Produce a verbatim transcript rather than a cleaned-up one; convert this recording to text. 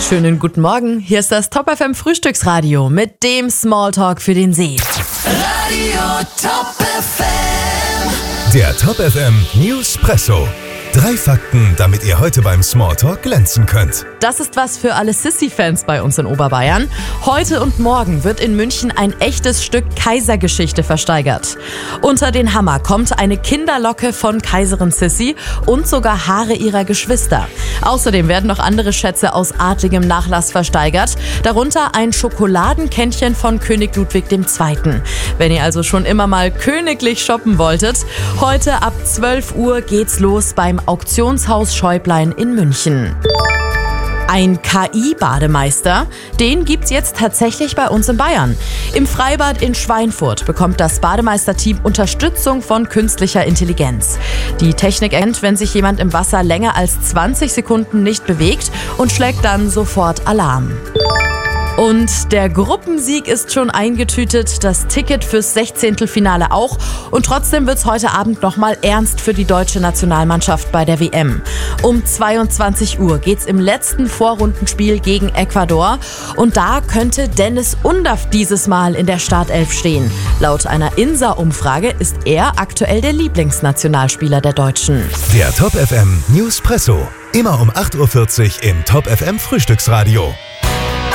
Schönen guten Morgen, hier ist das Top F M Frühstücksradio mit dem Smalltalk für den See. Radio Top F M. Der Top F M Newspresso. Drei Fakten, damit ihr heute beim Smalltalk glänzen könnt. Das ist was für alle Sissy-Fans bei uns in Oberbayern. Heute und morgen wird in München ein echtes Stück Kaisergeschichte versteigert. Unter den Hammer kommt eine Kinderlocke von Kaiserin Sissi und sogar Haare ihrer Geschwister. Außerdem werden noch andere Schätze aus adligem Nachlass versteigert, darunter ein Schokoladenkännchen von König Ludwig der Zweite. Wenn ihr also schon immer mal königlich shoppen wolltet, heute ab zwölf Uhr geht's los beim Auktionshaus Schäublein in München. Ein K I-Bademeister, den gibt's jetzt tatsächlich bei uns in Bayern. Im Freibad in Schweinfurt bekommt das Bademeisterteam Unterstützung von künstlicher Intelligenz. Die Technik erkennt, wenn sich jemand im Wasser länger als zwanzig Sekunden nicht bewegt und schlägt dann sofort Alarm. Und der Gruppensieg ist schon eingetütet, das Ticket fürs Sechzehntelfinale auch. Und trotzdem wird's heute Abend nochmal ernst für die deutsche Nationalmannschaft bei der W M. Um zweiundzwanzig Uhr geht's im letzten Vorrundenspiel gegen Ecuador. Und da könnte Dennis Undaff dieses Mal in der Startelf stehen. Laut einer INSA-Umfrage ist er aktuell der Lieblingsnationalspieler der Deutschen. Der Top F M Newspresso. Immer um acht Uhr vierzig im Top F M Frühstücksradio.